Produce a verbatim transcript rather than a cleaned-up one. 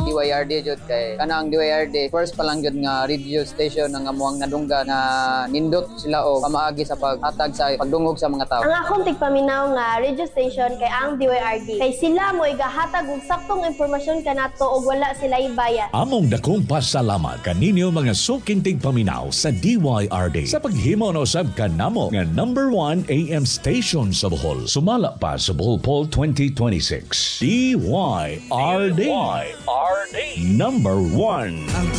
D Y R D jud kay kana ang D Y R D first pa lang jud nga radio station nga amuang nadungga nga nindot sila o pamaagi sa paghatag sa pagdungog sa mga tao. Ang akong tigpaminaw nga radio station kay ang D Y R D kay sila mo igahatag og saktong impormasyon kanato og wala sila ibayad. Among dakong pasalamat kaninyo mga suking tigpaminaw sa D Y R D sa paghimo no sab kanamo nga number one A M station sa Bohol. Sumala pa sa Bohol Poll twenty twenty-six. D Y R D. Number one.